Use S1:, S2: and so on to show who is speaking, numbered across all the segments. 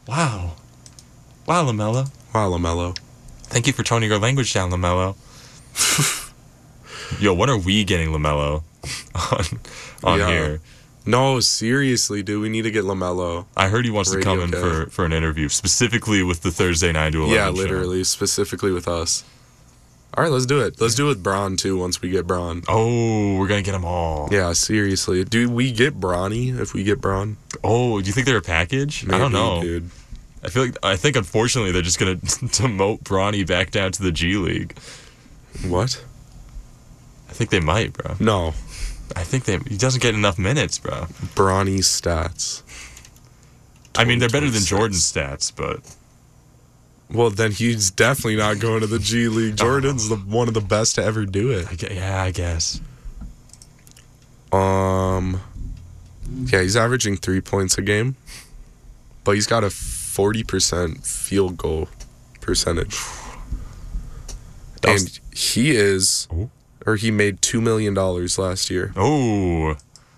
S1: Wow. Wow, LaMelo.
S2: Wow, LaMelo.
S1: Thank you for toning your language down, LaMelo. Yo, when are we getting LaMelo on here?
S2: No, seriously, dude. We need to get LaMelo.
S1: I heard he wants to come in
S2: Radio
S1: for an interview, specifically with the Thursday 9 to 11
S2: Yeah,
S1: show.
S2: literally, specifically with us. All right, let's do it. Let's do it with Braun, too, once we get Braun.
S1: Oh, we're going to get them all.
S2: Yeah, seriously. Do we get Bronny if we get Braun?
S1: Oh, do you think they're a package?
S2: Maybe,
S1: I don't know.
S2: Dude.
S1: I think unfortunately they're just going to demote Bronny back down to the G League.
S2: What?
S1: I think they might, bro.
S2: No.
S1: I think he doesn't get enough minutes, bro.
S2: Bronny's stats.
S1: I mean, they're better than
S2: 26.
S1: Jordan's stats, but...
S2: Well, then he's definitely not going to the G League. Jordan's one of the best to ever do it.
S1: I guess.
S2: Yeah, he's averaging 3 points a game, but he's got a 40% field goal percentage. And he made $2 million last year.
S1: Oh.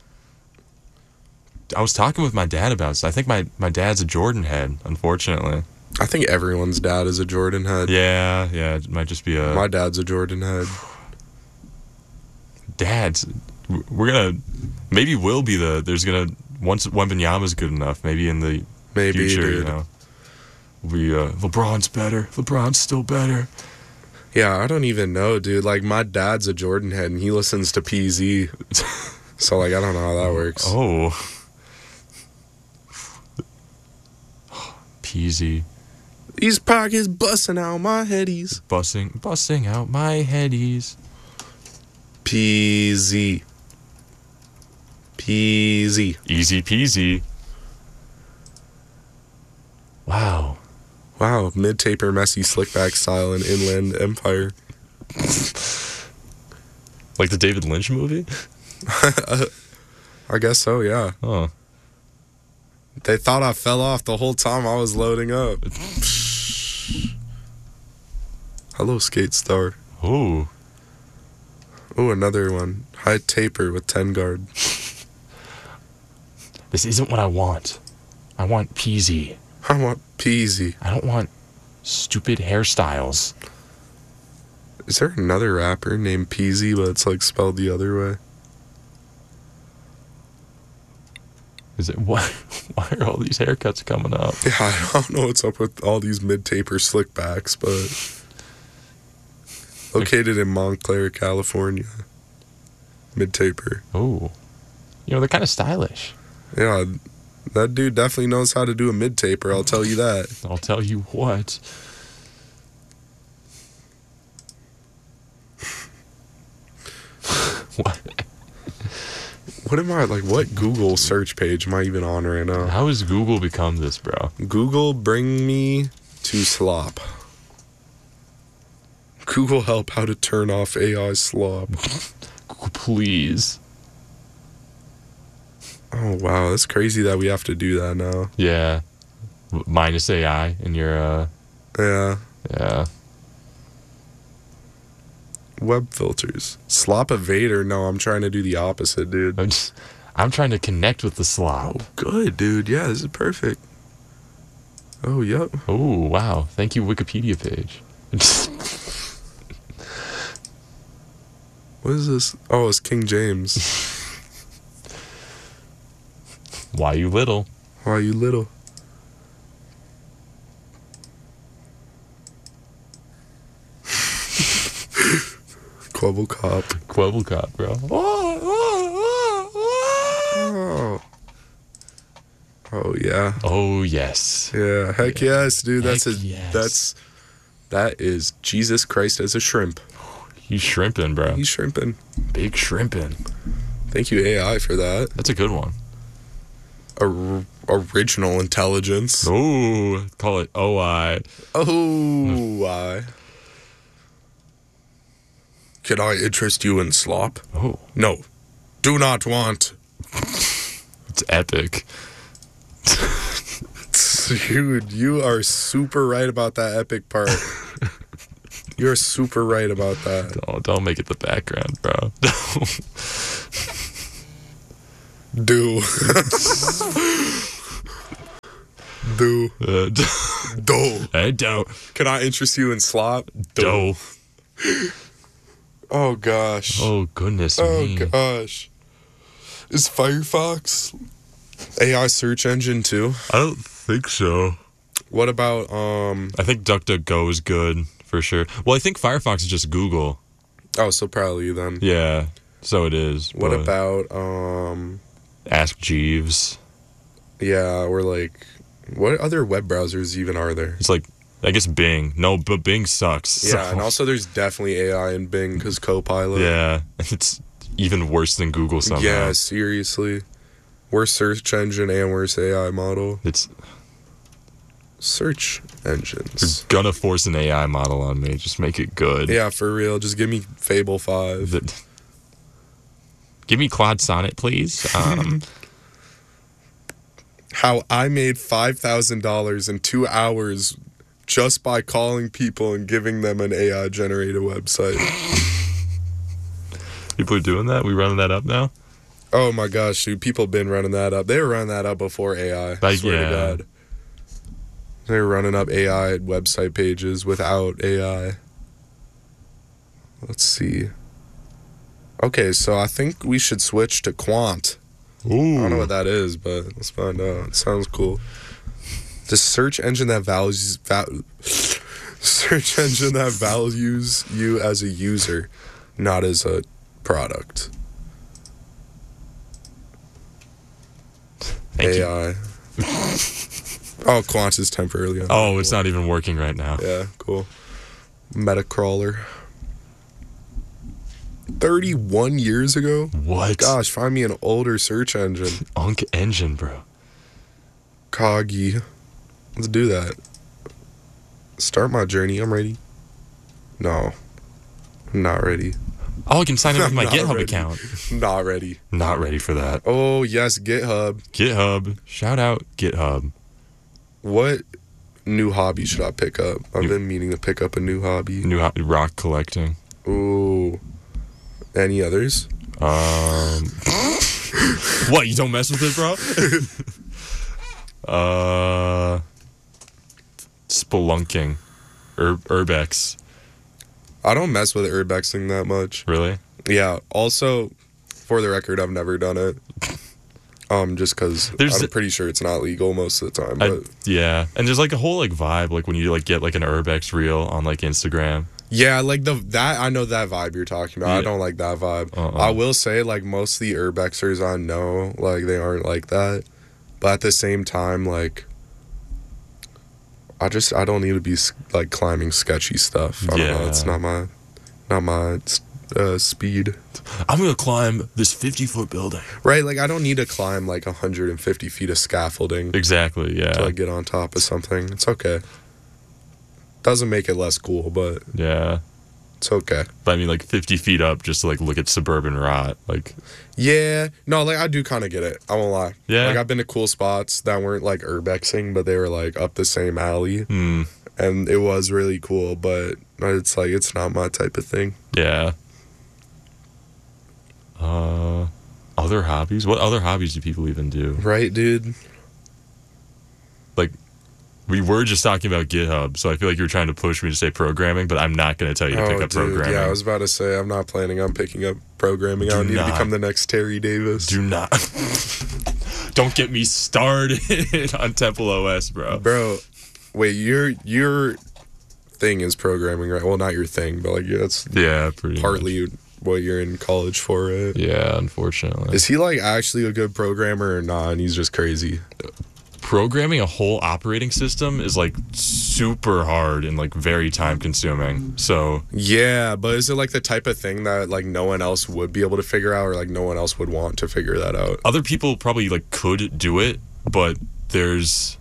S1: I was talking with my dad about this. I think my dad's a Jordan head, unfortunately.
S2: I think everyone's dad is a Jordan head.
S1: Yeah, it might just be
S2: My dad's a Jordan head.
S1: Dads, we're gonna... Maybe we'll be once Wembanyama's good enough, maybe in the future,
S2: dude.
S1: you know. LeBron's better. LeBron's still better.
S2: Yeah, I don't even know, dude. Like, my dad's a Jordan head, and he listens to PZ. So, like, I don't know how that works.
S1: Oh. PZ.
S2: These pockets busting out my headies.
S1: Busting out my headies.
S2: PZ.
S1: Easy peasy. Wow.
S2: Wow, mid-taper Messi slickback style in Inland Empire.
S1: Like the David Lynch movie?
S2: I guess so, yeah.
S1: Oh.
S2: They thought I fell off the whole time I was loading up. Hello, Skate Star.
S1: Oh.
S2: Oh, another one. High taper with 10 guard.
S1: This isn't what I want. I want peasy.
S2: I want Peasy.
S1: I don't want stupid hairstyles.
S2: Is there another rapper named Peasy, but it's like spelled the other way?
S1: Is it why are all these haircuts coming up?
S2: Yeah, I don't know what's up with all these mid-taper slickbacks, but located in Montclair, California. Mid-taper.
S1: Oh. You know, they're kind of stylish.
S2: Yeah, that dude definitely knows how to do a mid-taper, I'll tell you that.
S1: I'll tell you what. What?
S2: What am I, like, what Google search page am I even on right now?
S1: How has Google become this, bro?
S2: Google, bring me to slop. Google, help how to turn off AI slop.
S1: Please.
S2: Oh, wow, that's crazy that we have to do that now.
S1: Yeah. Minus AI in your,
S2: Yeah.
S1: yeah.
S2: Web filters. Slop evader? No, I'm trying to do the opposite, dude.
S1: I'm trying to connect with the slop.
S2: Good, dude. Yeah, this is perfect. Oh, yep.
S1: Oh, wow. Thank you, Wikipedia page.
S2: What is this? Oh, it's King James.
S1: Why you little?
S2: Why you little? Quibble Cop.
S1: Quibble Cop, bro.
S2: Oh. Oh, yeah.
S1: Oh, yes.
S2: Yeah, heck yes, dude.
S1: Heck yes.
S2: That is Jesus Christ as a shrimp.
S1: He's shrimping, bro.
S2: He's shrimping.
S1: Big shrimping.
S2: Thank you, AI, for that.
S1: That's a good one.
S2: Original intelligence.
S1: Oh, call it OI.
S2: Oh, I. Can I interest you in slop?
S1: Oh.
S2: No. Do not want.
S1: It's epic.
S2: Dude, you are super right about that epic part. You're super right about that.
S1: Oh, don't make it the background, bro.
S2: Do. Do.
S1: Hey, dough.
S2: Can I interest you in slop?
S1: Dough.
S2: Oh, gosh.
S1: Oh, goodness
S2: Oh,
S1: me.
S2: gosh. Is Firefox AI search engine too?
S1: I don't think so.
S2: What about,
S1: I think DuckDuckGo is good, for sure. Well, I think Firefox is just Google.
S2: oh, so probably then.
S1: Yeah, so it is.
S2: What
S1: but
S2: about,
S1: Ask Jeeves.
S2: yeah, or like, what other web browsers even are there?
S1: It's like, I guess Bing. No, but Bing sucks.
S2: Yeah,
S1: so-
S2: and also there's definitely AI in Bing because Copilot.
S1: Yeah, it's even worse than Google somehow.
S2: Yeah, seriously. Worst search engine and worst AI model.
S1: It's
S2: Search
S1: you're
S2: engines.
S1: gonna force an AI model on me. Just make it good.
S2: Yeah, for real. Just give me Fable 5.
S1: Give me Claude Sonnet, please.
S2: How I made $5,000 in 2 hours just by calling people and giving them an AI generated website.
S1: People are doing that. We running that up now.
S2: Oh my gosh, dude. People been running that up. They were running that up before AI. I swear
S1: yeah.
S2: to God. They were running up AI website pages without AI. Let's see. Okay, so I think we should switch to Quant.
S1: Ooh.
S2: I don't know what that is, but let's find out. It sounds cool. The search engine that search engine that values you as a user, not as a product.
S1: Thank you.
S2: AI. Oh, Quant is temporarily on.
S1: Oh, it's not even working right now.
S2: Yeah, cool. Metacrawler. 31 years ago?
S1: What?
S2: Gosh, find me an older search engine.
S1: Unk Engine, bro.
S2: Coggy. Let's do that. Start my journey. I'm ready. No. I'm not ready.
S1: Oh, I can sign in with my
S2: Not
S1: GitHub
S2: ready.
S1: account.
S2: Not ready.
S1: Not ready for that.
S2: Oh, yes, GitHub.
S1: GitHub. Shout out GitHub.
S2: What new hobby should I pick up? I've been meaning to pick up a new hobby.
S1: Rock collecting.
S2: Ooh. Any others?
S1: What, you don't mess with it, bro? Spelunking. Urbex.
S2: I don't mess with urbexing that much.
S1: Really?
S2: Yeah. Also, for the record, I've never done it. Just because I'm pretty sure it's not legal most of the time. But
S1: yeah, and there's like a whole like vibe like when you like get like an Urbex reel on like Instagram.
S2: yeah, like that I know that vibe you're talking about. I
S1: Yeah.
S2: don't like that vibe. I will say like most of the urbexers I know like they aren't like that, but at the same time like I don't need to be like climbing sketchy stuff. I don't know. It's not my speed.
S1: I'm gonna climb this 50-foot building.
S2: Right, like I don't need to climb like 150 feet of scaffolding
S1: Exactly. Yeah.
S2: to like get on top of something. It's okay. Doesn't make it less cool, but
S1: Yeah.
S2: it's okay.
S1: But I mean, like 50 feet up just to like look at suburban rot. Like,
S2: Yeah, no, like I do kind of get it. I won't lie.
S1: Yeah.
S2: Like I've been to cool spots that weren't like urbexing, but they were like up the same alley, and it was really cool. But it's like it's not my type of thing.
S1: yeah. Other hobbies? What other hobbies do people even do?
S2: Right, dude?
S1: Like, we were just talking about GitHub, so I feel like you were trying to push me to say programming, but I'm not going to tell you to pick up programming.
S2: Yeah, I was about to say I'm not planning on picking up programming. I
S1: Do
S2: need to
S1: not.
S2: become the next Terry Davis.
S1: Do not. Don't get me started on Temple OS, bro.
S2: Bro, wait, your thing is programming, right? Well, not your thing, but like that's
S1: Yeah, pretty
S2: partly what you're in college for, right?
S1: Yeah, unfortunately.
S2: Is he like actually a good programmer or not? And he's just crazy.
S1: Programming a whole operating system is like super hard and like very time consuming. So
S2: Yeah, but is it like the type of thing that like no one else would be able to figure out, or like no one else would want to figure that out?
S1: other people probably like could do it, but there's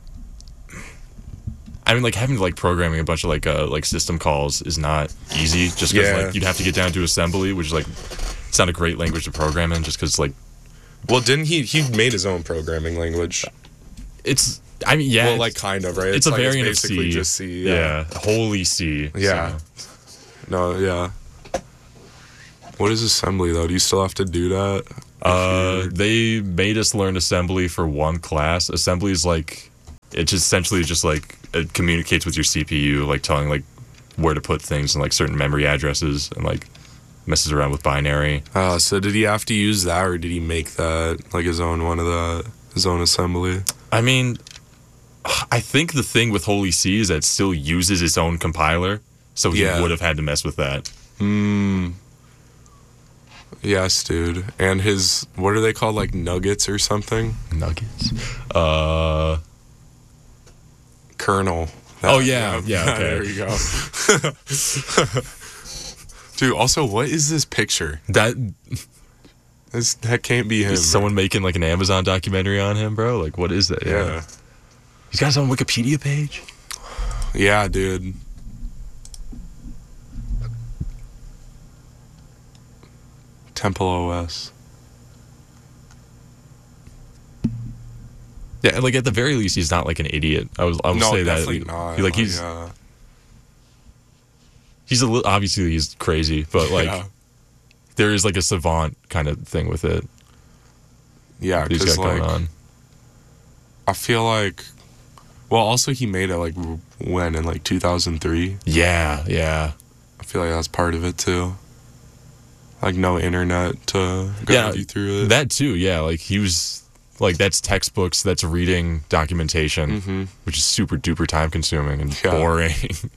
S1: I mean, like having like programming a bunch of like system calls is not easy. Just because
S2: Yeah.
S1: like you'd have to get down to assembly, which is like it's not a great language to program in. Just because like
S2: Well, didn't he made his own programming language?
S1: it's I mean yeah,
S2: Well,
S1: it's-
S2: like kind of, right?
S1: it's a
S2: like,
S1: variant of
S2: basically
S1: C.
S2: just C.
S1: Yeah, holy C.
S2: Yeah.
S1: So.
S2: No, yeah. What is assembly though? Do you still have to do that?
S1: They made us learn assembly for one class. Assembly is like it just essentially just like it communicates with your CPU, like telling like where to put things and like certain memory addresses, and like messes around with binary.
S2: So did he have to use that, or did he make that like his own his own assembly?
S1: I mean, I think the thing with Holy C is that it still uses its own compiler, so he would have had to mess with that.
S2: Yes, dude. And his, what are they called, like nuggets or something?
S1: Nuggets.
S2: Kernel.
S1: Okay.
S2: There you go. Dude, also, what is this picture?
S1: That
S2: can't be him.
S1: is someone making like an Amazon documentary on him, bro? Like, what is that?
S2: Yeah.
S1: He's got his own Wikipedia page?
S2: Yeah, dude. Temple OS.
S1: Yeah, like at the very least, he's not like an idiot. I would say that.
S2: Definitely not.
S1: He's obviously he's crazy, but like there is like a savant kind of thing with it.
S2: Yeah,
S1: he's got going on.
S2: I feel like, well, also he made it like when in like 2003.
S1: Yeah.
S2: I feel like that's part of it too. Like no internet to guide you through it.
S1: That too, yeah. Like he was like that's textbooks, that's reading documentation, which is super duper time consuming and boring.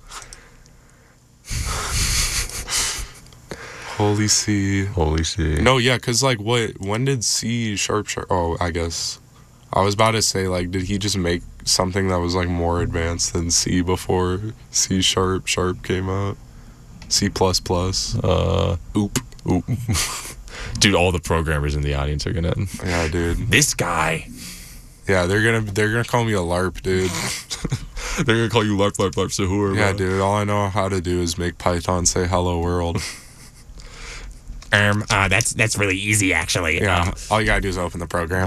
S2: Holy C.
S1: No,
S2: yeah, because like when did C sharp? Oh, I guess I was about to say, like, did he just make something that was like more advanced than C before C sharp came out? C++. Oop.
S1: Dude, all the programmers in the audience are gonna.
S2: Yeah, dude.
S1: This guy.
S2: Yeah, they're gonna call me a LARP, dude.
S1: They're gonna call you LARP Sahur.
S2: Yeah, dude. All I know how to do is make Python say hello world.
S1: That's really easy, actually.
S2: Yeah, all you gotta do is open the program.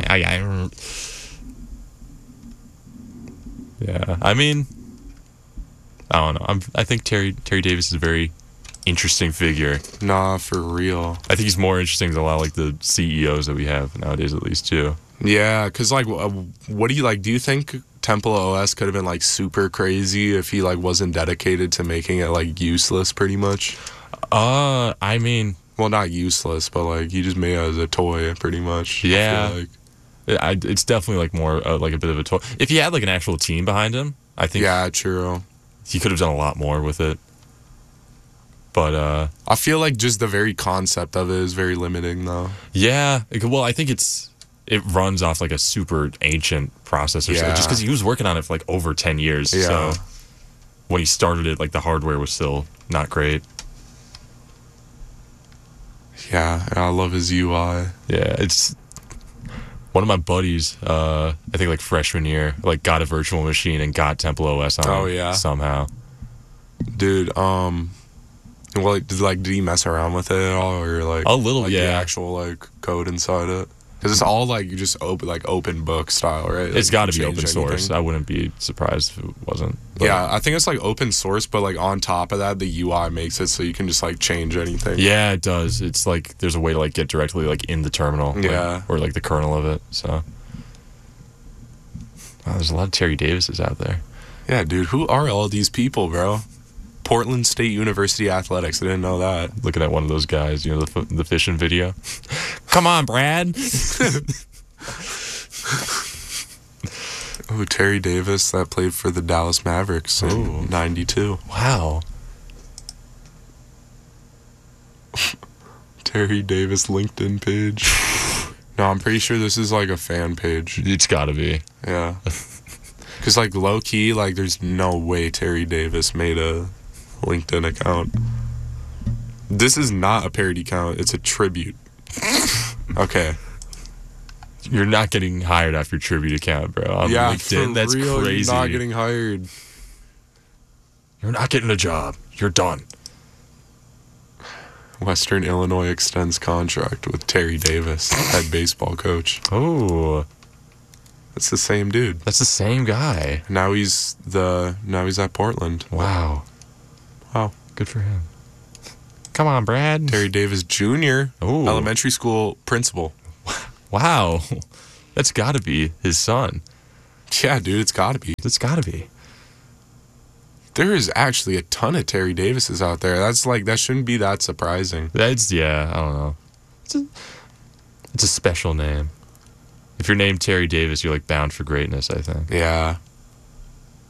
S1: Yeah. I mean, I don't know. I think Terry Davis is a very interesting figure.
S2: Nah, for real.
S1: I think he's more interesting than a lot of like the CEOs that we have nowadays, at least too.
S2: Yeah, because like, what do you like? Do you think Temple OS could have been like super crazy if he like wasn't dedicated to making it like useless, pretty much?
S1: I mean,
S2: well, not useless, but like he just made it as a toy, pretty much.
S1: Yeah,
S2: I feel like.
S1: It's definitely like more like a bit of a toy. If he had like an actual team behind him, I think.
S2: Yeah, true.
S1: He could have done a lot more with it. But
S2: I feel like just the very concept of it is very limiting, though.
S1: Yeah, well, I think it runs off like a super ancient processor, just because he was working on it for like over 10 years.
S2: Yeah.
S1: So when he started it, like the hardware was still not great.
S2: Yeah, I love his UI.
S1: Yeah, it's one of my buddies. I think like freshman year, like got a virtual machine and got Temple OS on.
S2: Oh yeah,
S1: somehow.
S2: Dude, well, did he mess around with it at all, or like
S1: a little?
S2: Like the actual like code inside it, because it's all like just open book style, right?
S1: It's got to be open source. I wouldn't be surprised if it wasn't.
S2: But yeah, I think it's like open source, but like on top of that, the UI makes it so you can just like change anything.
S1: Yeah, it does. It's like there's a way to like get directly like in the terminal.
S2: Yeah,
S1: or like the kernel of it. So wow, there's a lot of Terry Davises out there.
S2: Yeah, dude, who are all these people, bro? Portland State University Athletics. I didn't know that.
S1: Looking at one of those guys, the fishing video. Come on, Brad.
S2: Oh, Terry Davis, that played for the Dallas Mavericks in '92.
S1: Wow.
S2: Terry Davis LinkedIn page. No, I'm pretty sure this is like a fan page.
S1: It's got to be.
S2: Yeah. Because like low key, like there's no way Terry Davis made a LinkedIn account. This is not a parody account. It's a tribute. Okay.
S1: You're not getting hired off your tribute account, bro. On LinkedIn. That's
S2: real,
S1: crazy.
S2: You're not getting hired.
S1: You're not getting a job. You're done.
S2: Western Illinois extends contract with Terry Davis, head baseball coach.
S1: Oh.
S2: That's the same dude.
S1: That's the same guy.
S2: Now he's at Portland.
S1: Wow. Good for him. Come on, Brad.
S2: Terry Davis Jr., elementary school principal.
S1: Wow. That's got to be his son.
S2: Yeah, dude, it's gotta be.
S1: It's gotta be.
S2: There is actually a ton of Terry Davises out there. That's like, that shouldn't be that surprising.
S1: That's, yeah, I don't know. It's a special name. If you're named Terry Davis, you're like bound for greatness, I think.
S2: Yeah.